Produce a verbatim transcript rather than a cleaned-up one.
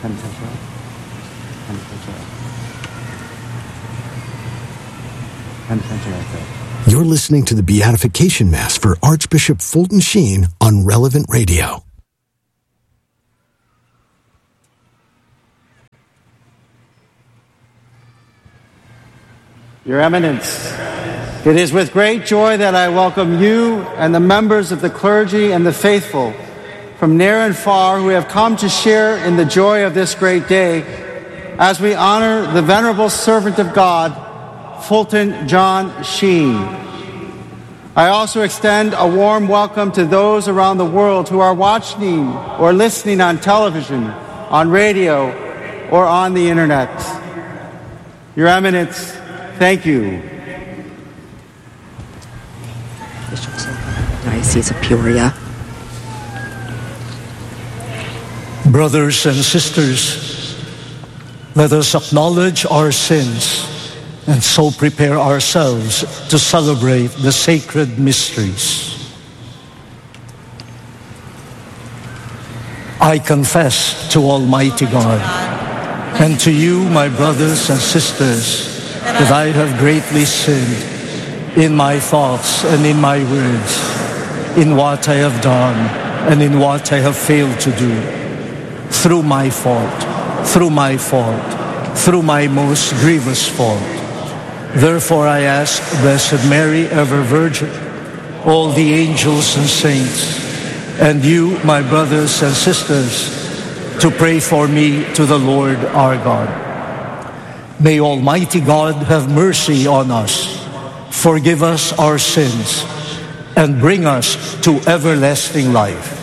You're listening to the Beatification Mass for Archbishop Fulton Sheen on Relevant Radio. Your Eminence, it is with great joy that I welcome you and the members of the clergy and the faithful from near and far who have come to share in the joy of this great day as we honor the venerable servant of God, Fulton John Sheen. I also extend a warm welcome to those around the world who are watching or listening on television, on radio, or on the internet. Your Eminence, thank you. Bishops of the Diocese of Peoria. Brothers and sisters, let us acknowledge our sins and so prepare ourselves to celebrate the sacred mysteries. I confess to Almighty God and to you, my brothers and sisters, that I have greatly sinned in my thoughts and in my words, in what I have done and in what I have failed to do. Through my fault, through my fault, through my most grievous fault. Therefore I ask Blessed Mary, ever Virgin, all the angels and saints, and you, my brothers and sisters, to pray for me to the Lord our God. May Almighty God have mercy on us, forgive us our sins, and bring us to everlasting life.